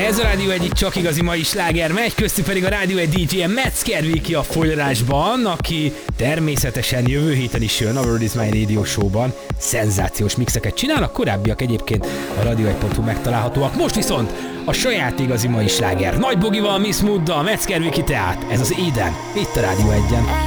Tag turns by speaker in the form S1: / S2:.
S1: Ez a Rádió egyik csak igazi mai sláger megy, köztük pedig a Rádió egy DJ Metzger Viki a folyarásban, aki természetesen jövő héten is jön a World is My Radio Show-ban. Szenzációs mixeket csinál, a korábbiak egyébként a radio1.hu megtalálhatóak. Most viszont a saját igazi mai sláger. Nagy Bogival, Miss Mooddal, Metzger Viki tehát. Ez az Eden, itt a Rádió 1-en.